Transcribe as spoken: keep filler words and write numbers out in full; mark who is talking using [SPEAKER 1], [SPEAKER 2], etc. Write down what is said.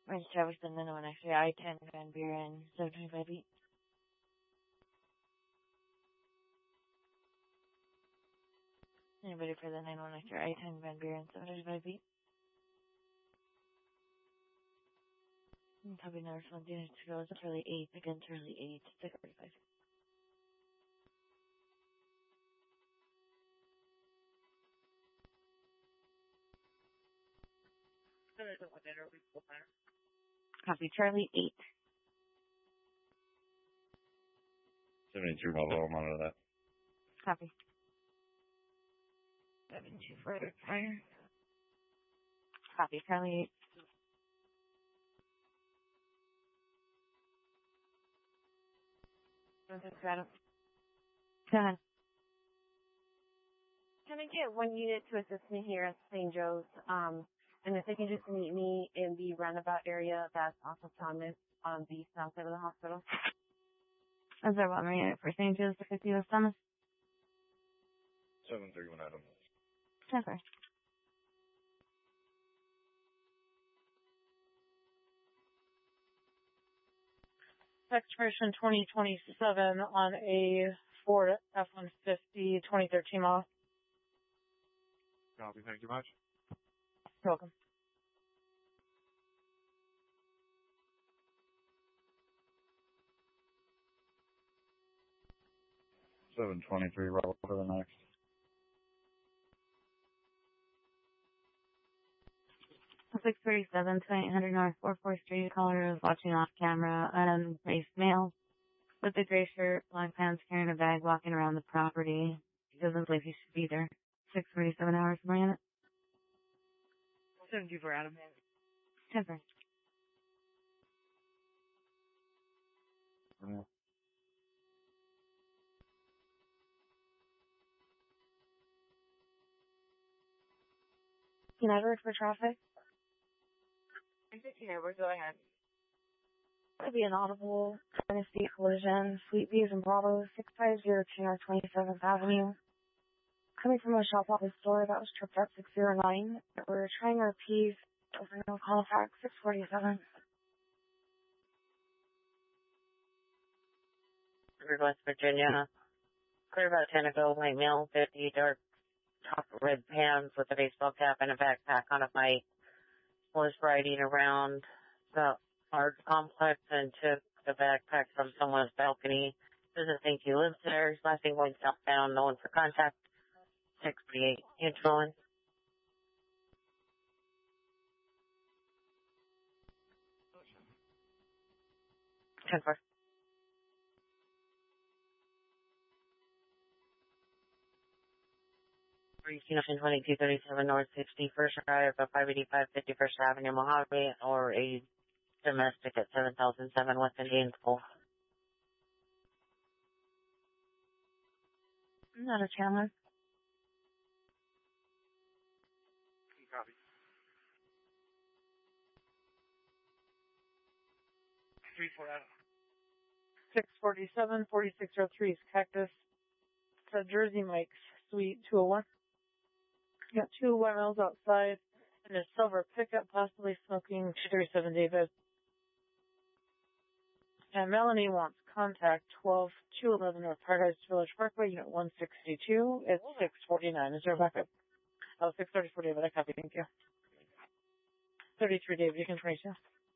[SPEAKER 1] Orange Travis and then one actually I ten Van Buren, seven twenty five feet. Anybody for the nine one extra I ten Van Buren, seven twenty five feet? Copy number one unit to go. It's Charlie eight, again Charlie eight, six forty five. Copy Charlie eight.
[SPEAKER 2] seventy-two Bravo, I'll monitor that.
[SPEAKER 1] Copy. seven two four fire. Copy Charlie eight. Go ahead.
[SPEAKER 3] Can I get one unit to assist me here at Saint Joe's? Um, and if they can just meet me in the roundabout area that's off of Thomas on the south side of the hospital.
[SPEAKER 1] Is there one more unit for Saint Joe's to fifty West Thomas?
[SPEAKER 2] seven thirty-one Adam.
[SPEAKER 1] Okay.
[SPEAKER 4] Text version twenty twenty-seven on a Ford F one fifty twenty thirteen model.
[SPEAKER 5] Copy, thank you much.
[SPEAKER 4] You're welcome.
[SPEAKER 2] seven twenty-three Bravo for the next.
[SPEAKER 1] six thirty-seven, twenty-eight hundred North four fourth Street. Caller is watching off camera. Um, race male with a gray shirt, black pants, carrying a bag, walking around the property. He doesn't believe he should be there. six forty-seven hours per minute.
[SPEAKER 4] seventy for Adam.
[SPEAKER 1] Temper.
[SPEAKER 2] Yeah.
[SPEAKER 3] Can I work for traffic?
[SPEAKER 1] Yeah, we're go ahead.
[SPEAKER 3] Could be an audible Tennessee collision, Sweet Peas and Bravo, six five zero two North twenty-seventh Avenue. Coming from a shop office store that was tripped up six zero nine. We're trying our P's over in Halifax, six forty-seven.
[SPEAKER 6] West Virginia. Clear about ten ago, white male, fifty, dark top red pants with a baseball cap and a backpack on a bike. Was riding around the art complex and took the backpack from someone's balcony. Doesn't think he lives there. His last name going southbound, no one for contact. six forty-eight, controlling. ten four. twenty-two thirty-seven North sixty-first Drive, five eighty-five fifty-first Avenue, Mojave, or a domestic at seven thousand seven West Indian School.
[SPEAKER 1] Not a Chandler.
[SPEAKER 5] Copy. three four Adam.
[SPEAKER 4] six forty-seven, forty-six oh three is Cactus. It's a Jersey Mike's Suite two oh one. Got two white males outside and a silver pickup, possibly smoking two thirty-seven David. And Melanie wants contact twelve two eleven North Paradise Village Parkway, Unit one sixty-two. It's six forty-nine. Is there a backup? Oh, six thirty-four David. I copy. Thank you. thirty-three David. You can twenty-two.